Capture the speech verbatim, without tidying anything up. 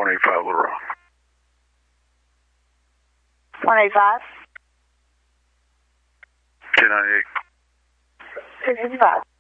one eighty-five Little Rock. one eighty-five? ten ninety-eight. six fifty-five.